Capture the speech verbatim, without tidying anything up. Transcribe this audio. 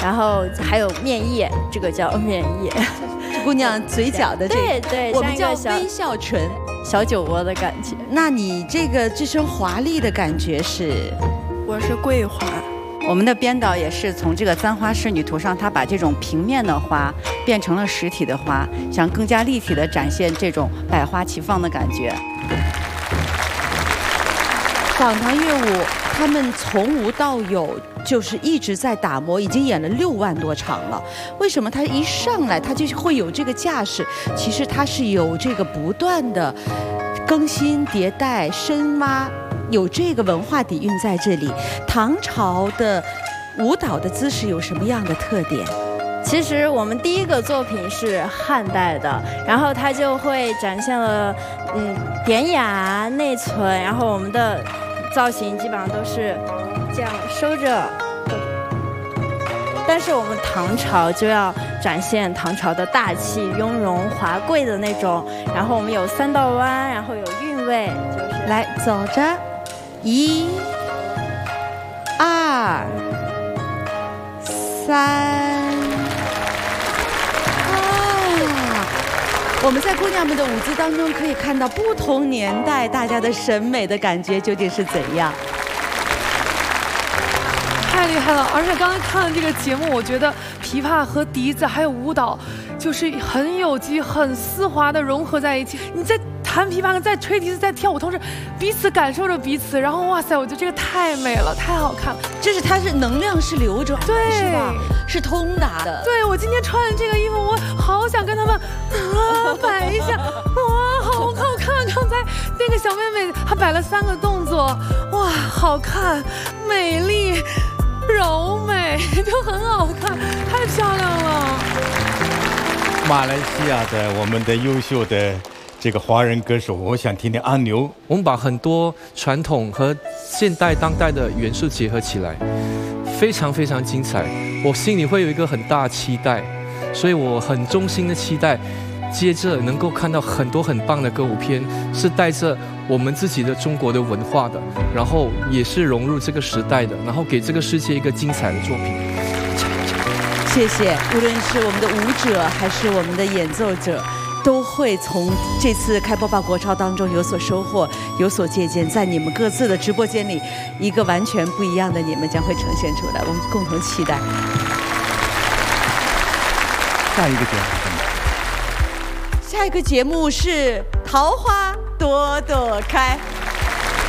然后还有面叶，这个叫面叶。 姑娘嘴角的这个， 对对， 我们叫像一个微笑唇， 小酒窝的感觉。 那你这个这身华丽的感觉是？ 我是桂花。 我们的编导也是从这个簪花仕女图上，他把这种平面的花变成了实体的花，想更加立体的展现这种百花齐放的感觉。 访唐乐舞，他们从无到有，就是一直在打磨，已经演了六万多场了。为什么他一上来他就会有这个架势？其实他是有这个不断的更新迭代、深挖。有这个文化底蕴在这里。唐朝的舞蹈的姿势有什么样的特点？ 其实我们第一个作品是汉代的，然后它就会展现了嗯典雅内存，然后我们的造型基本上都是这样收着。但是我们唐朝就要展现唐朝的大气、雍容华贵的那种，然后我们有三道弯，然后有韵味，就是来走着。一、二、三，啊！我们在姑娘们的舞姿当中可以看到不同年代大家的审美的感觉究竟是怎样。 太厉害了！而且刚才看了这个节目，我觉得琵琶和笛子还有舞蹈，就是很有机、很丝滑的融合在一起。你在弹琵琶，在吹笛子，在跳舞，同时彼此感受着彼此。然后，哇塞，我觉得这个太美了，太好看了。 这是它是能量是流转的， 对， 是吧？是通达的。 对，我今天穿着这个衣服，我好想跟他们啊摆一下，哇，好好看！刚才那个小妹妹她摆了三个动作，哇，好看，美丽。柔美就很好看，太漂亮了。 马来西亚的我们的优秀的这个华人歌手，我想听听阿牛。 我们把很多传统和现代当代的元素结合起来，非常非常精彩。我心里会有一个很大的期待，所以我很衷心的期待，接着能够看到很多很棒的歌舞片，是带着我们自己的中国的文化的，然后也是融入这个时代的，然后给这个世界一个精彩的作品。 谢谢，无论是我们的舞者还是我们的演奏者，都会从这次开播吧国超当中有所收获，有所借鉴，在你们各自的直播间里，一个完全不一样的你们将会呈现出来，我们共同期待。 下一个节目是什么？ 下一个节目是《桃花朵朵开》。